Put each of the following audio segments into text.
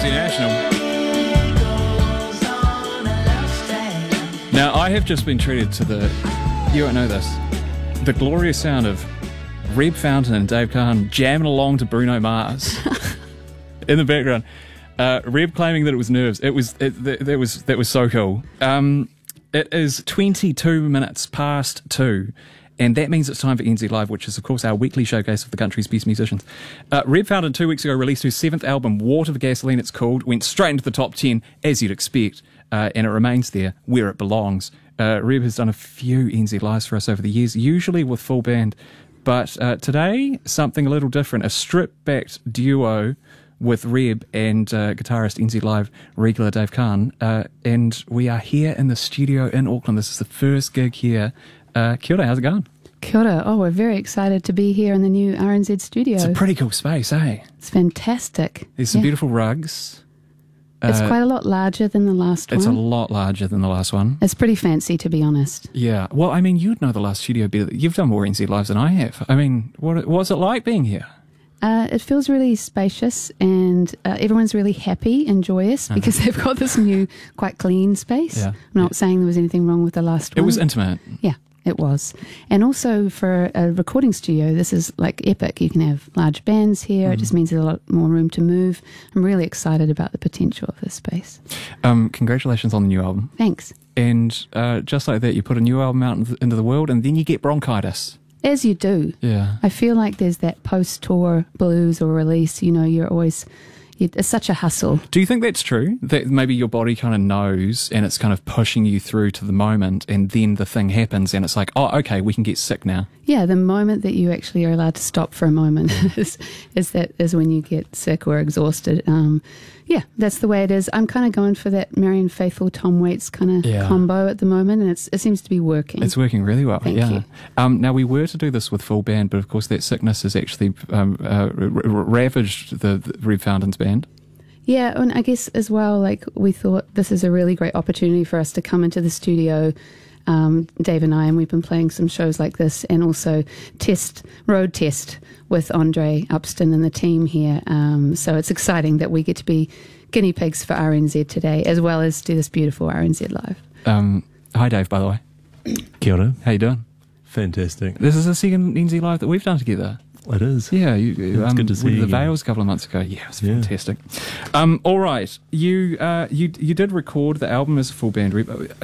NZ National. Now, I have just been treated to you won't know this, the glorious sound of Reb Fountain and Dave Kahn jamming along to Bruno Mars in the background. Reb claiming that it was nerves. That was so cool. It is 22 minutes past 2. And that means it's time for NZ Live, which is, of course, our weekly showcase of the country's best musicians. Reb Fountain 2 weeks ago released his 7th album, Water for Gasoline, it's called. Went straight into the top 10, as you'd expect, and it remains there, where it belongs. Reb has done a few NZ Lives for us over the years, usually with full band. But today, something a little different. A stripped-backed duo with Reb and guitarist NZ Live regular Dave Kahn. And we are here in the studio in Auckland. This is the first gig here. Kia ora, how's it going? Kia ora. Oh, we're very excited to be here in the new RNZ studio. It's a pretty cool space, eh? It's fantastic. There's some beautiful rugs. It's quite a lot larger than the last one. It's a lot larger than the last one. It's pretty fancy, to be honest. Yeah. Well, I mean, you'd know the last studio better. You've done more NZ Lives than I have. I mean, what's it like being here? It feels really spacious, and everyone's really happy and joyous because they've got this new, quite clean space. Yeah. I'm not saying there was anything wrong with the last one. It was intimate. Yeah. It was. And also for a recording studio, this is like epic. You can have large bands here. It just means there's a lot more room to move. I'm really excited about the potential of this space. Congratulations on the new album. Thanks. And just like that, you put a new album out into the world and then you get bronchitis. As you do. Yeah. I feel like there's that post-tour blues or release. You know, you're always... It's such a hustle. Do you think that's true? That maybe your body kind of knows and it's kind of pushing you through to the moment and then the thing happens and it's like, oh, okay, we can get sick now. Yeah, the moment that you actually are allowed to stop for a moment is when you get sick or exhausted. Yeah, that's the way it is. I'm kind of going for that Marianne Faithfull, Tom Waits kind of combo at the moment, and it seems to be working. It's working really well. Thank you. Now, we were to do this with full band, but of course that sickness has actually ravaged the Reb Fountain's band. Yeah, and I guess as well, like we thought this is a really great opportunity for us to come into the studio, Dave and I, and we've been playing some shows like this and also road test with Andre Upston and the team here. So it's exciting that we get to be guinea pigs for RNZ today, as well as do this beautiful RNZ Live. Hi, Dave, by the way. Kia ora. How you doing? Fantastic. This is the second NZ Live that we've done together. It is. Yeah, it's good to see you. The Vales a couple of months ago. Yeah, it was fantastic. All right, you did record the album as a full band.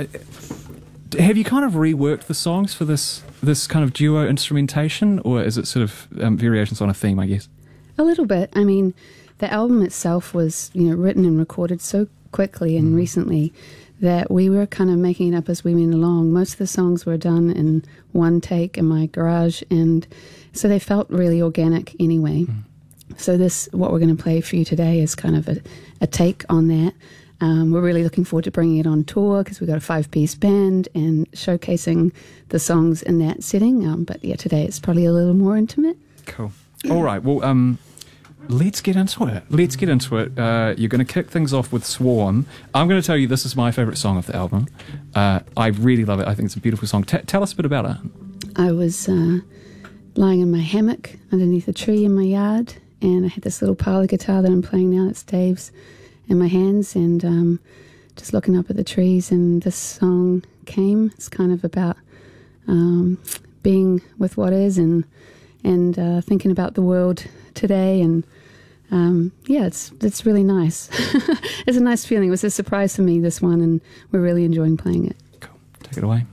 Have you kind of reworked the songs for this kind of duo instrumentation, or is it sort of variations on a theme, I guess? A little bit. I mean, the album itself was, written and recorded so quickly and recently that we were kind of making it up as we went along. Most of the songs were done in one take in my garage, and so they felt really organic anyway. So what we're going to play for you today is kind of a take on that. We're really looking forward to bringing it on tour because we've got a 5-piece band and showcasing the songs in that setting. But yeah, today it's probably a little more intimate. Cool. All right. Well, let's get into it. You're going to kick things off with Swarm. I'm going to tell you this is my favourite song of the album. I really love it. I think it's a beautiful song. Tell us a bit about it. I was lying in my hammock underneath a tree in my yard, and I had this little parlour guitar that I'm playing now. It's Dave's. In my hands, and just looking up at the trees, and this song came. It's kind of about being with what is and thinking about the world today, and it's really nice. It's a nice feeling. It was a surprise for me, this one, and we're really enjoying playing it. Cool. Take it away.